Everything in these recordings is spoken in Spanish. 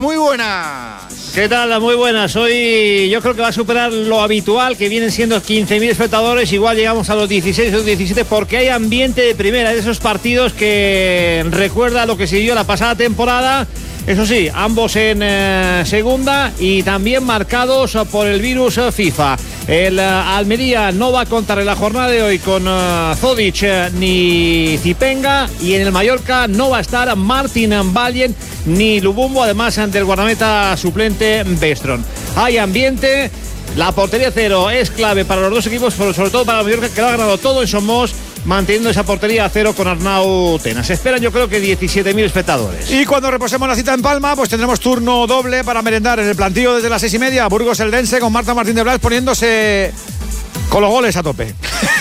Muy buenas. ¿Qué tal? Muy buenas. Hoy yo creo que va a superar lo habitual, que vienen siendo 15.000 espectadores. Igual llegamos a los 16 o 17 porque hay ambiente de primera, de esos partidos que recuerda lo que se dio la pasada temporada. Eso sí, ambos en segunda y también marcados por el virus FIFA. El Almería no va a contar en la jornada de hoy con Zodic ni Zipenga, y en el Mallorca no va a estar Martin Valien ni Lubumbo, además del guardameta suplente Bestron. Hay ambiente, la portería cero es clave para los dos equipos, pero sobre todo para el Mallorca, que lo ha ganado todo en Somos, manteniendo esa portería a cero con Arnau Tena. Se esperan, yo creo que 17.000 espectadores. Y cuando reposemos la cita en Palma, pues tendremos turno doble para merendar en el plantío desde las 6:30. Burgos Eldense con Marta Martín de Blas poniéndose con los goles a tope.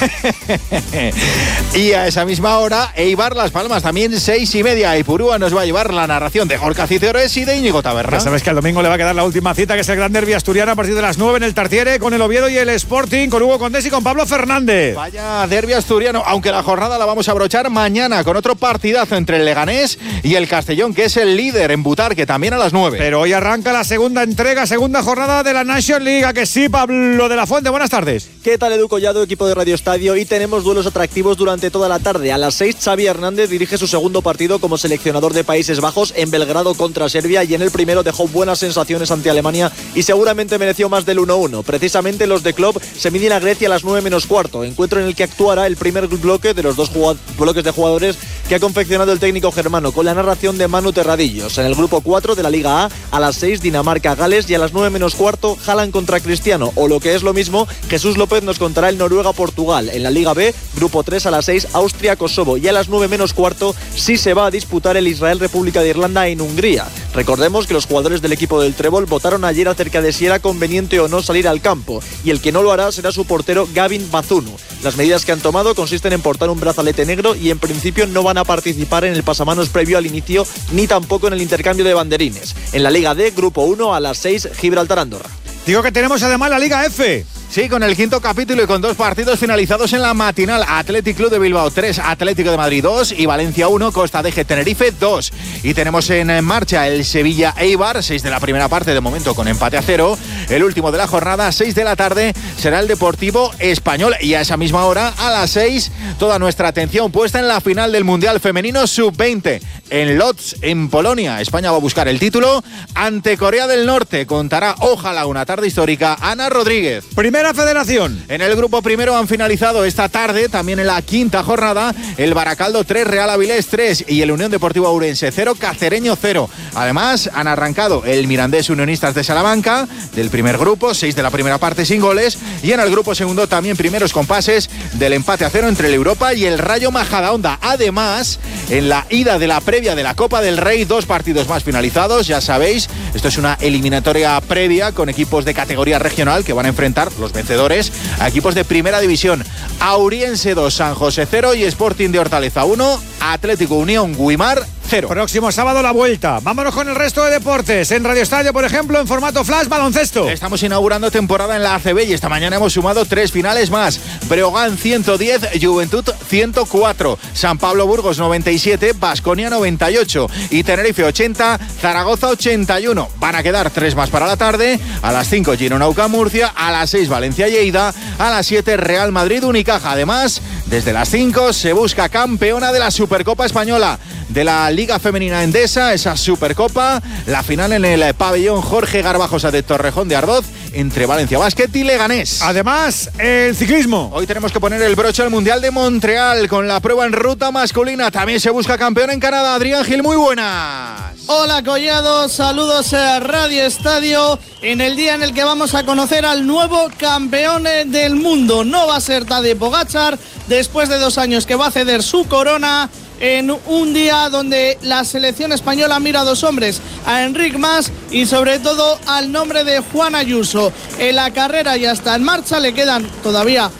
Y a esa misma hora, Eibar Las Palmas, también 6:30. Y Purúa nos va a llevar la narración de Gorka Cicores y de Íñigo Taberna. Ya sabes que el domingo le va a quedar la última cita, que es el gran derbi asturiano, a partir de las 9 en el Tartiere, con el Oviedo y el Sporting, con Hugo Condés y con Pablo Fernández. Vaya derbi asturiano, aunque la jornada la vamos a abrochar mañana con otro partidazo entre el Leganés y el Castellón, que es el líder en Butarque, también a las 9. Pero hoy arranca la segunda entrega, segunda jornada de la National League. Que sí, Pablo de la Fuente, buenas tardes. ¿Qué tal, Edu Collado, equipo de Radio Estadio? Y tenemos duelos atractivos durante toda la tarde. A las 6, Xavi Hernández dirige su segundo partido como seleccionador de Países Bajos en Belgrado contra Serbia, y en el primero dejó buenas sensaciones ante Alemania y seguramente mereció más del 1-1. Precisamente los de Klopp se miden a Grecia a las 9 menos cuarto, encuentro en el que actuará el primer bloque de los dos bloques de jugadores que ha confeccionado el técnico germano, con la narración de Manu Terradillos. En el grupo 4 de la Liga A las 6, Dinamarca-Gales, y a las 9 menos cuarto, Haaland contra Cristiano, o lo que es lo mismo, Jesús López nos contará el Noruega-Portugal. En la Liga B, grupo 3 a las 6, Austria-Kosovo, y a las 9 menos cuarto sí se va a disputar el Israel-República de Irlanda en Hungría. Recordemos que los jugadores del equipo del Trébol votaron ayer acerca de si era conveniente o no salir al campo, y el que no lo hará será su portero Gavin Bazunu. Las medidas que han tomado consisten en portar un brazalete negro y en principio no van a participar en el pasamanos previo al inicio ni tampoco en el intercambio de banderines. En la Liga D, grupo 1 a las 6, Gibraltar-Andorra. Digo que tenemos además la Liga F. Sí, con el quinto capítulo y con dos partidos finalizados en la matinal. Athletic Club de Bilbao 3, Atlético de Madrid 2 y Valencia 1, Costa Deje Tenerife 2. Y tenemos en marcha el Sevilla Eibar, 6 de la primera parte de momento con empate a 0. El último de la jornada, 6 de la tarde, será el Deportivo Español. Y a esa misma hora, a las 6, toda nuestra atención puesta en la final del Mundial Femenino Sub-20 en Lodz, en Polonia. España va a buscar el título ante Corea del Norte. Contará, ojalá, una tarde histórica, Ana Rodríguez. Primera Federación. En el grupo primero han finalizado esta tarde, también en la quinta jornada, el Baracaldo 3, Real Avilés 3 y el Unión Deportiva Ourense 0, Cacereño 0. Además, han arrancado el Mirandés Unionistas de Salamanca, del primer grupo, 6 de la primera parte sin goles, y en el grupo segundo también primeros compases del empate a 0 entre el Europa y el Rayo Majadahonda. Además, en la ida de la previa de la Copa del Rey, 2 partidos más finalizados, ya sabéis, esto es una eliminatoria previa con equipos de categoría regional que van a enfrentar los vencedores a equipos de primera división. Auriense 2, San José 0 y Sporting de Hortaleza 1, Atlético Unión Guimar 0. Próximo sábado la vuelta. Vámonos con el resto de deportes. En Radio Estadio, por ejemplo, en formato flash, baloncesto. Estamos inaugurando temporada en la ACB y esta mañana hemos sumado 3 finales más. Breogán 110, Juventud 104, San Pablo Burgos 97, Baskonia 98 y Tenerife 80, Zaragoza 81. Van a quedar 3 más para la tarde. A las 5 Girona UCAM Murcia, a las 6 Valencia Lleida, a las 7 Real Madrid Unicaja. Además, desde las 5 se busca campeona de la Supercopa Española, de la Liga Femenina Endesa, esa Supercopa, la final en el pabellón Jorge Garbajosa de Torrejón de Ardoz, entre Valencia Basket y Leganés. Además, el ciclismo. Hoy tenemos que poner el broche al Mundial de Montreal con la prueba en ruta masculina. También se busca campeón en Canadá. Adrián Gil, muy buenas. Hola Collado, saludos a Radio Estadio en el día en el que vamos a conocer al nuevo campeón del mundo. No va a ser Tadej Pogačar, después de 2 años que va a ceder su corona en un día donde la selección española mira a 2 hombres, a Enric Mas y sobre todo al nombre de Juan Ayuso. En la carrera ya está en marcha, le quedan todavía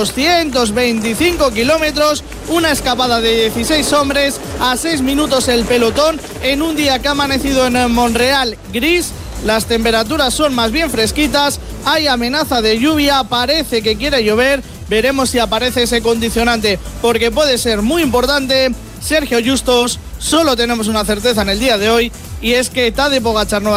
225 kilómetros, una escapada de 16 hombres, a 6 minutos el pelotón, en un día que ha amanecido en Montreal gris. Las temperaturas son más bien fresquitas, hay amenaza de lluvia, parece que quiere llover, veremos si aparece ese condicionante, porque puede ser muy importante. Sergio Justos, solo tenemos una certeza en el día de hoy, y es que Tadej Pogačar no va